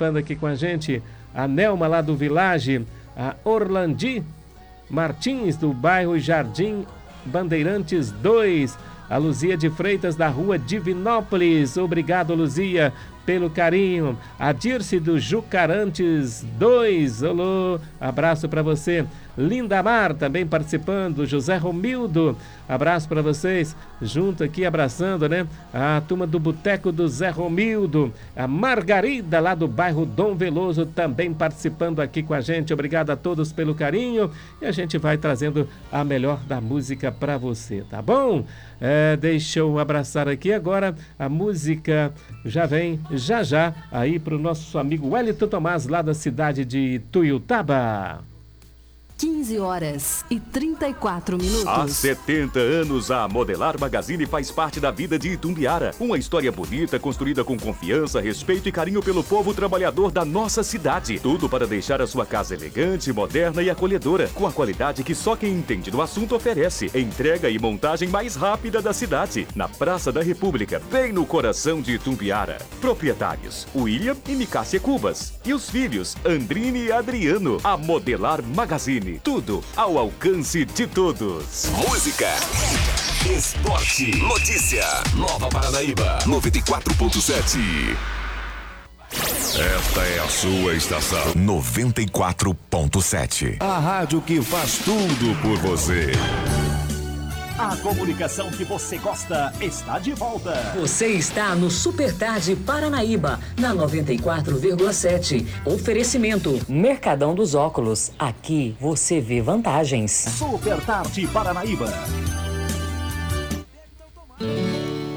participando aqui com a gente, a Nelma lá do Village, a Orlandi Martins do bairro Jardim Bandeirantes 2, a Luzia de Freitas da rua Divinópolis, obrigado Luzia pelo carinho, a Dirce do Jucarantes 2, olô, abraço para você, Lindamar também participando, José Romildo, abraço para vocês, junto aqui abraçando, né, a turma do Boteco do Zé Romildo, a Margarida lá do bairro Dom Veloso também participando aqui com a gente, obrigado a todos pelo carinho e a gente vai trazendo a melhor da música para você, tá bom? Deixa eu abraçar aqui agora, a música já vem já aí para o nosso amigo Wellington Tomás lá da cidade de Tuiutaba. 15h34. Há 70 anos, a Modelar Magazine faz parte da vida de Itumbiara. Uma história bonita, construída com confiança, respeito e carinho pelo povo trabalhador da nossa cidade. Tudo para deixar a sua casa elegante, moderna e acolhedora, com a qualidade que só quem entende do assunto oferece. Entrega e montagem mais rápida da cidade. Na Praça da República, bem no coração de Itumbiara. Proprietários, William e Micácia Cubas. E os filhos, Andrine e Adriano. A Modelar Magazine. Tudo ao alcance de todos. Música, esporte, notícia. Nova Paranaíba 94.7. Esta é a sua estação 94.7. A rádio que faz tudo por você. A comunicação que você gosta está de volta. Você está no Super Tarde Paranaíba, na 94,7. Oferecimento Mercadão dos Óculos. Aqui você vê vantagens. Super Tarde Paranaíba.